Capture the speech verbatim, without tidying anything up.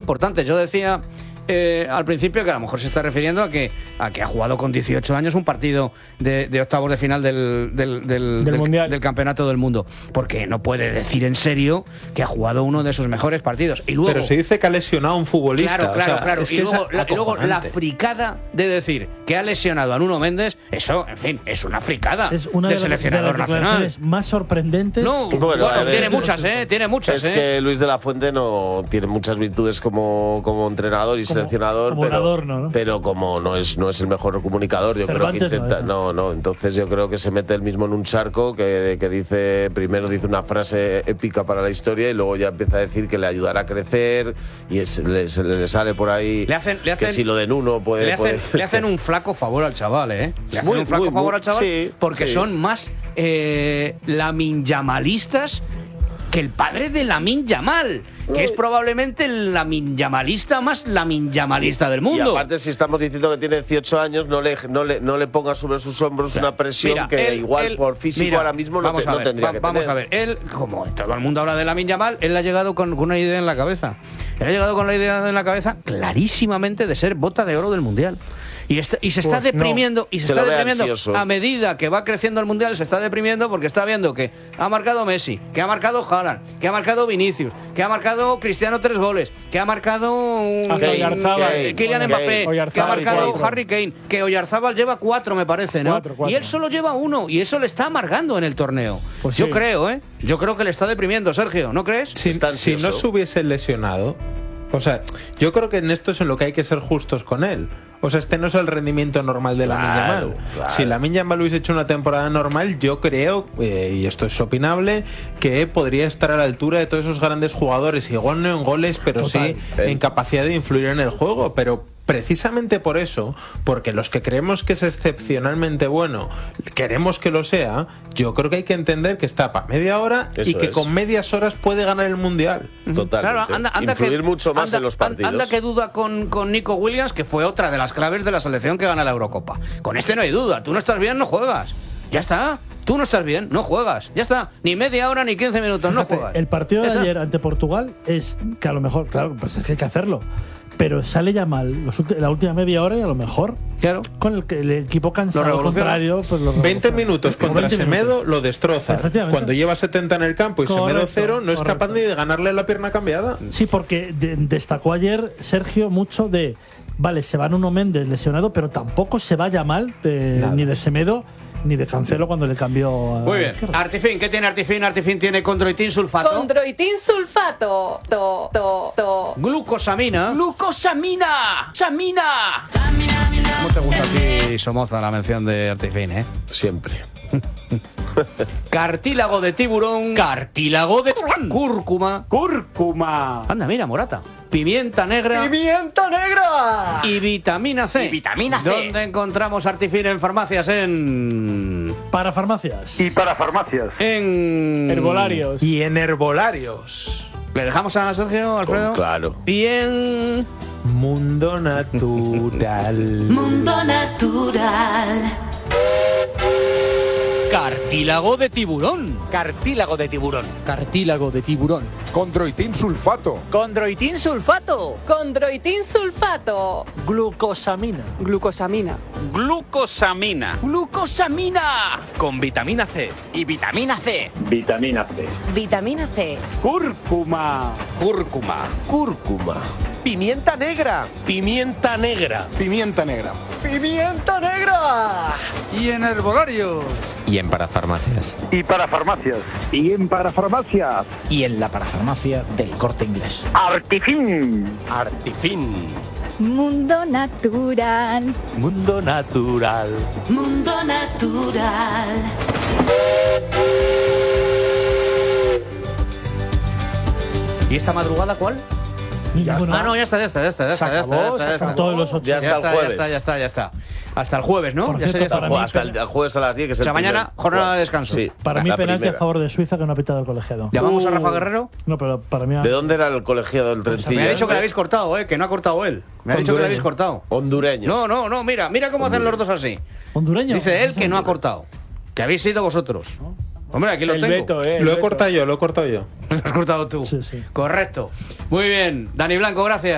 importantes. Yo decía eh, al principio que a lo mejor se está refiriendo a que, a que ha jugado con dieciocho años un partido de, de octavos de final del, del, del, Del del, Mundial. del Campeonato del Mundo. Porque no puede decir en serio que ha jugado uno de sus mejores partidos. Y luego, pero se dice que ha lesionado a un futbolista. Claro, claro, o sea, claro. es Y que luego, es la, y luego la acojonante. fricada de decir que ha lesionado a Nuno Méndez, eso, en fin, es una fricada Es una del de, las- de seleccionador las nacional. declaraciones más sorprendentes. No, que- bueno, a ver, tiene muchas, ¿eh? Tiene muchas, Es ¿eh? que Luis de la Fuente no tiene muchas virtudes como, como entrenador y Como- seleccionador, como pero, orador, ¿no? pero como no es, no es el mejor comunicador, yo Cervantes creo que no intenta. es, No, no, entonces yo creo que se mete él mismo en un charco que, que dice, primero dice una frase épica para la historia y luego ya empieza a decir que le ayudará a crecer y es- le, se le sale por ahí Le hacen- le hacen- que si lo de Nuno puede. Le hacen, puede- le hacen un flaco favor al chaval, ¿eh? Le hacen Muy, un flaco muy, favor muy, al chaval sí, porque sí. son más eh, laminyamalistas que el padre de Lamin Yamal, que es probablemente el laminyamalista más laminyamalista del Y mundo. aparte, si estamos diciendo que tiene dieciocho años, no le, no le, no le ponga sobre sus hombros una presión Mira, que él- igual él- por físico mira, ahora mismo no, vamos te- a no ver, tendría va- que Vamos tener. a ver, él, como todo el mundo habla de Lamin Yamal, él ha llegado con, con una idea en la cabeza. Él ha llegado con la idea en la cabeza clarísimamente de ser bota de oro del Mundial. Y, está- y se está Pues no. deprimiendo, y se, Se está lo ve deprimiendo ansioso. a medida que va creciendo el Mundial, se está deprimiendo porque está viendo que ha marcado Messi, que ha marcado Haaland, que ha marcado Vinicius, que ha marcado Cristiano tres goles, que ha marcado un- Hasta un- Oyarzábal. eh, Kylian Kane, Mbappé, Oyarzábal, que ha marcado cuatro. Harry Kane, que Oyarzábal lleva cuatro, me parece, ¿no? Cuatro, cuatro. Y él solo lleva uno, y eso le está amargando en el torneo. Pues Yo sí. creo, ¿eh? Yo creo que le está deprimiendo, Sergio, ¿no crees? Si, Está si no ansioso. se hubiese lesionado, o sea, yo creo que en esto es en lo que hay que ser justos con él. O sea, este no es el rendimiento normal de Claro, Lamine Yamal. claro. Si Lamine Yamal hubiese hecho una temporada normal, yo creo, eh, y esto es opinable, que podría estar a la altura de todos esos grandes jugadores. Igual no en goles, pero Total. sí en capacidad de influir en el juego. Pero precisamente por eso, porque los que creemos que es excepcionalmente bueno, queremos que lo sea, yo creo que hay que entender que está para media hora y Eso que es. con medias horas puede ganar el Mundial. Totalmente. Claro, anda, anda Influir que, mucho más anda- en los partidos. Anda que duda con, con Nico Williams, que fue otra de las claves de la selección que gana la Eurocopa. Con este no hay duda. Tú no estás bien, no juegas. Ya está. Tú no estás bien, no juegas. Ya está. Ni media hora ni quince minutos, no Fíjate, juegas. el partido de Ya está. ayer ante Portugal es que a lo mejor, claro, pues es que hay que hacerlo. Pero sale ya mal los ulti- la última media hora y a lo mejor Claro. con el, que el equipo cansado revoluciona. contrario, pues lo veinte revoluciona. minutos Como contra veinte Semedo minutos. lo destroza. Efectivamente. Cuando lleva setenta en el campo y Semedo Correcto, cero, no es correcto. capaz ni de ganarle la pierna cambiada. Sí, porque de- destacó ayer Sergio mucho de, vale, se va Nuno Méndez lesionado, pero tampoco se vaya mal de- Nada. ni de Semedo ni de Cancelo cuando le cambió a Muy la bien. izquierda. Artifin, ¿qué tiene Artifin? Artifin tiene condroitin sulfato, Condroitin sulfato. To, to, to. glucosamina. ¡Glucosamina! ¡Samina! ¿Cómo te gusta a ti, Somoza, la mención de Artifin, eh? Siempre. Cartílago de tiburón. Cartílago de cúrcuma. ¡Cúrcuma! Anda, mira, Morata. Pimienta negra. ¡Pimienta negra! Y vitamina C. Y vitamina C. ¿Dónde encontramos Artifin en farmacias? En. Para farmacias. Y para farmacias. En. Herbolarios. Y en herbolarios. ¿Le dejamos a Sergio, Alfredo? Claro. Y en. Mundo natural. Mundo natural. Cartílago de tiburón. Cartílago de tiburón. Cartílago de tiburón. Condroitin sulfato. Condroitin sulfato. Condroitin sulfato. Glucosamina. Glucosamina. Glucosamina. Glucosamina. Con vitamina C. Y vitamina C. Vitamina C. Vitamina C. Cúrcuma. Cúrcuma. Cúrcuma. Pimienta negra. Pimienta negra. Pimienta negra. Pimienta negra. Y en herbolarios. Y en parafarmacias. Y para farmacias. Y en parafarmacias. Y en la parafarmacia del Corte Inglés. Artifin. Artifin. Mundo natural. Mundo natural. Mundo natural. ¿Y esta madrugada cuál? Ninguno. Ah, no, ya está, ya está, ya está. Ya Se está, ya acabó, está, ya se está, ya acabó. está. Todos los ocho. Ya Ya hasta está, el ya jueves. está, ya está, ya está. Hasta el jueves, ¿no? Por Ya cierto, está, ya para está. mí- Hasta el, el jueves a las diez, que es O el sea, mañana, primer- jornada de descanso. Sí. Para mí la penalti a primera. favor de Suiza que no ha pitado el colegiado. ¿Llamamos a Uh. Rafa Guerrero? No, pero para mí... ¿De dónde era el colegiado del Trencilla? Me ha dicho que le habéis cortado, ¿eh? Que no ha cortado él. Me ha dicho que le habéis cortado. Hondureños. No, no, no, mira, mira cómo hacen los dos así. ¿Hondureño? Dice él que no ha cortado. Que habéis sido vosotros. Hombre, aquí lo El tengo. veto, eh. el Lo he veto. cortado yo, lo he cortado yo. Lo has cortado tú. Sí, sí. Correcto. Muy bien. Dani Blanco, gracias.